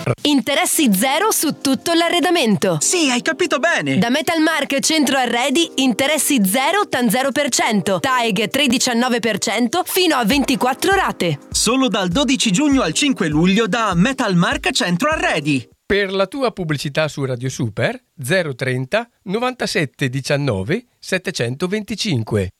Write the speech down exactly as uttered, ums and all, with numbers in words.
Super. Interessi zero su tutto l'arredamento. Sì, hai capito bene. Da Metalmark Centro Arredi, interessi zero tan zero per cento. T A E G tre virgola diciannove per cento fino a ventiquattro rate. Solo dal dodici giugno al cinque luglio da Metalmark Centro Arredi. Per la tua pubblicità su Radio Super zero trenta novantasette diciannove settecentoventicinque.